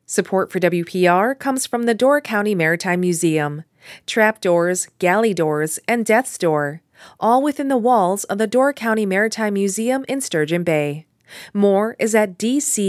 Support for WPR comes from the Door County Maritime Museum. Trapdoors, galley doors, and death's door, all within the walls of the Door County Maritime Museum in Sturgeon Bay. More is at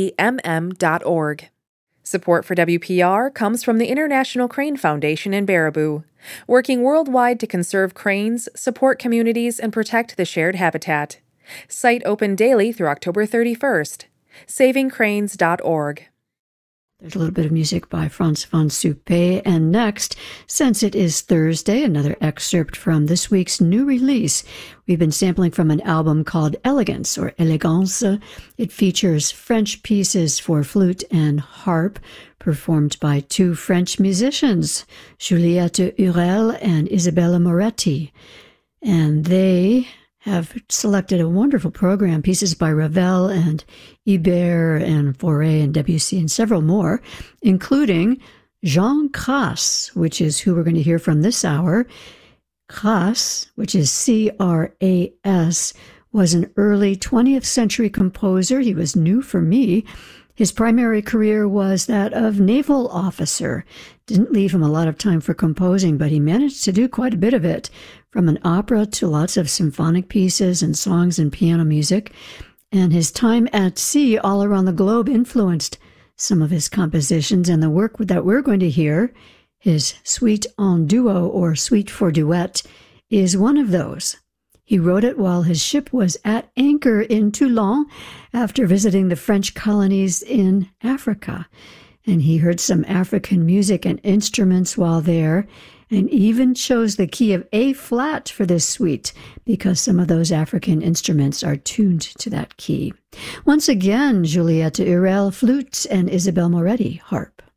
dcmm.org. Support for WPR comes from the International Crane Foundation in Baraboo, working worldwide to conserve cranes, support communities, and protect the shared habitat. Site open daily through October 31st. SavingCranes.org. There's a little bit of music by Frans van Suppé, and next, since it is Thursday, another excerpt from this week's new release. We've been sampling from an album called Elegance, or Elegance. It features French pieces for flute and harp, performed by two French musicians, Juliette Hurel and Isabella Moretti. And they have selected a wonderful program, pieces by Ravel and Ibert and Fauré and Debussy and several more, including Jean Cras, which is who we're going to hear from this hour. Cras, which is C-R-A-S, was an early 20th century composer. He was new for me. His primary career was that of naval officer. Didn't leave him a lot of time for composing, but he managed to do quite a bit of it, from an opera to lots of symphonic pieces and songs and piano music. And his time at sea all around the globe influenced some of his compositions, and the work that we're going to hear, his Suite en Duo, or Suite for Duet, is one of those. He wrote it while his ship was at anchor in Toulon after visiting the French colonies in Africa. And he heard some African music and instruments while there, and even chose the key of A-flat for this suite because some of those African instruments are tuned to that key. Once again, Juliette Hurel, flute, and Isabelle Moretti, harp.